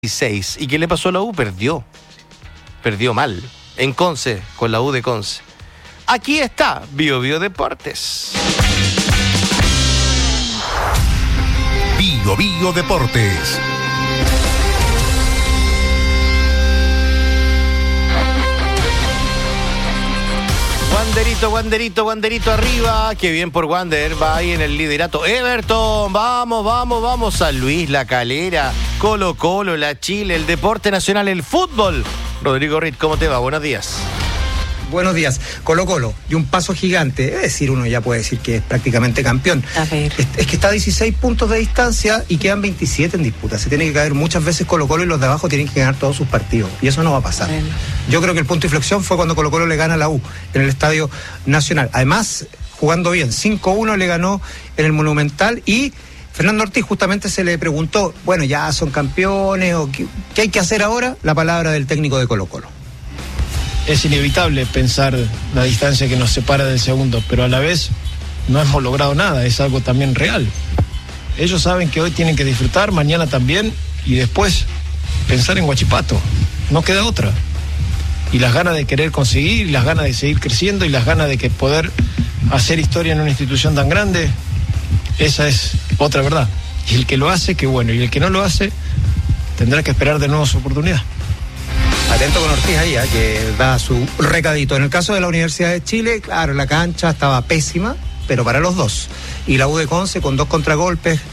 16. ¿Y qué le pasó a la U? Perdió mal, en Conce, con la U de Conce. Aquí está Bio Deportes. Bio Deportes. Wanderito arriba. Qué bien por Wander. Va ahí en el liderato. Everton, vamos. San Luis, La Calera, Colo-Colo, la Chile, el deporte nacional, el fútbol. Rodrigo Ritt, ¿cómo te va? Buenos días. Buenos días. Colo-Colo, y un paso gigante. Es decir, uno ya puede decir que es prácticamente campeón. A ver. Es que está a 16 puntos de distancia y quedan 27 en disputa. Se tiene que caer muchas veces Colo-Colo y los de abajo tienen que ganar todos sus partidos. Y eso no va a pasar. Bueno. Yo creo que el punto de inflexión fue cuando Colo-Colo le gana a la U en el Estadio Nacional. Además, jugando bien. 5-1 le ganó en el Monumental y Fernando Ortiz justamente se le preguntó, bueno, ya son campeones, o ¿qué hay que hacer ahora? La palabra del técnico de Colo-Colo. Es inevitable pensar la distancia que nos separa del segundo, pero a la vez no hemos logrado nada, es algo también real. Ellos saben que hoy tienen que disfrutar, mañana también, y después pensar en Huachipato. No queda otra. Y las ganas de querer conseguir, y las ganas de seguir creciendo, y las ganas de que poder hacer historia en una institución tan grande, esa es otra verdad. Y el que lo hace, qué bueno, y el que no lo hace, tendrá que esperar de nuevo su oportunidad. Atento con Ortiz ahí, que da su recadito. En el caso de la Universidad de Chile, claro, la cancha estaba pésima, pero para los dos. Y la U de Conce con 2 contragolpes,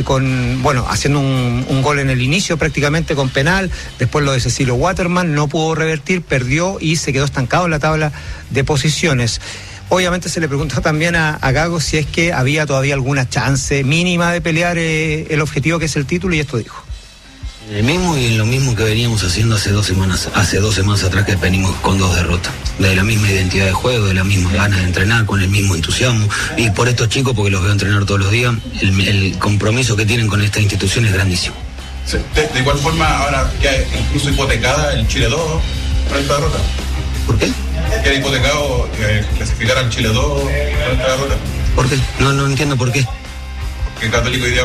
haciendo un gol en el inicio prácticamente con penal. Después lo de Cecilio Waterman, no pudo revertir, perdió y se quedó estancado en la tabla de posiciones. Obviamente se le preguntó también a Gago si es que había todavía alguna chance mínima de pelear el objetivo que es el título, y esto dijo. El mismo y lo mismo que veníamos haciendo hace 2 semanas atrás, que venimos con 2 derrotas, de la misma identidad de juego, de la misma ganas de entrenar, con el mismo entusiasmo, y por estos chicos, porque los veo entrenar todos los días, el compromiso que tienen con esta institución es grandísimo. Sí, de igual forma, ahora ya incluso hipotecada el Chile 2 para esta derrota. ¿Por qué? Queda hipotecado clasificar al Chile 2 para esta derrota. ¿Por qué? No entiendo por qué. Que Católico hoy día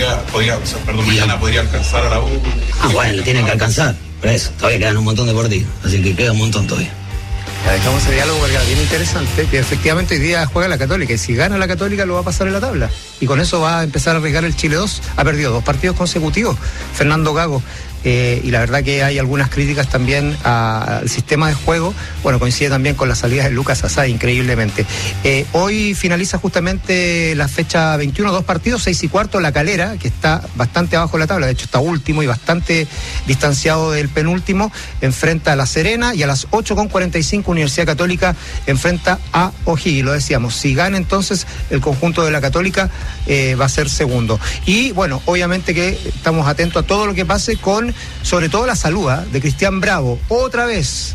mañana podría alcanzar a la U. Bueno, tienen que alcanzar, pero eso, todavía quedan un montón de partidos, así que queda un montón todavía. Ya dejamos ese diálogo porque es bien interesante, que efectivamente hoy día juega la Católica, y si gana la Católica lo va a pasar en la tabla, y con eso va a empezar a arriesgar el Chile 2. Ha perdido 2 partidos consecutivos Fernando Gago, y la verdad que hay algunas críticas también al sistema de juego. Bueno, coincide también con las salidas de Lucas Asay, increíblemente. Hoy finaliza justamente la fecha 21, 2 partidos, 6:15, La Calera, que está bastante abajo de la tabla, de hecho está último y bastante distanciado del penúltimo, enfrenta a La Serena, y a las 8:45 Universidad Católica enfrenta a O'Higgins. Lo decíamos, si gana entonces el conjunto de la Católica va a ser segundo. Y bueno, obviamente que estamos atentos a todo lo que pase con, sobre todo, la salud de Cristian Bravo. Otra vez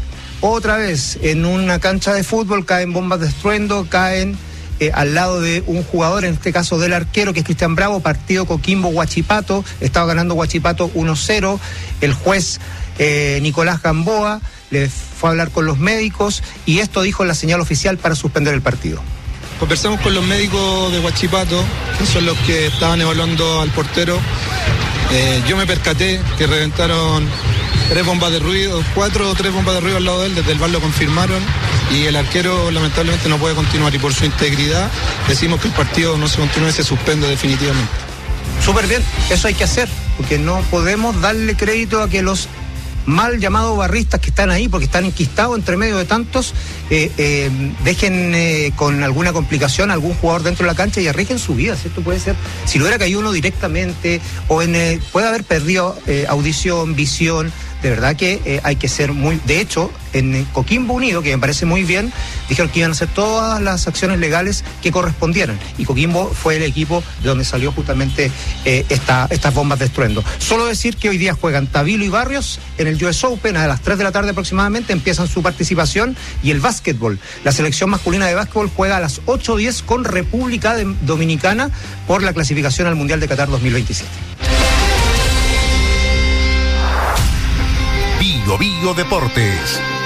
en una cancha de fútbol caen bombas de estruendo, caen al lado de un jugador, en este caso del arquero, que es Cristian Bravo. Partido Coquimbo-Huachipato, estaba ganando Huachipato 1-0. El juez Nicolás Gamboa le fue a hablar con los médicos, y esto dijo en la señal oficial para suspender el partido. Conversamos con los médicos de Huachipato, que son los que estaban evaluando al portero. Yo me percaté que reventaron 3 bombas de ruido, 4 o 3 bombas de ruido al lado de él. Desde el bar lo confirmaron, y el arquero lamentablemente no puede continuar, y por su integridad decimos que el partido no se continúe, se suspende definitivamente. Súper bien, eso hay que hacer, porque no podemos darle crédito a que los mal llamados barristas que están ahí, porque están enquistados entre medio de tantos, dejen con alguna complicación a algún jugador dentro de la cancha y arriesguen su vida. Esto puede ser, si lo hubiera caído uno directamente, o puede haber perdido audición, visión. De verdad que hay que ser muy... De hecho, en Coquimbo Unido, que me parece muy bien, dijeron que iban a hacer todas las acciones legales que correspondieran, y Coquimbo fue el equipo de donde salió justamente estas bombas de estruendo. Solo decir que hoy día juegan Tabilo y Barrios en el US Open, a las 3 de la tarde aproximadamente empiezan su participación, y el básquetbol, la selección masculina de básquetbol juega a las 8:10 con República Dominicana por la clasificación al Mundial de Qatar 2027. Bio Deportes.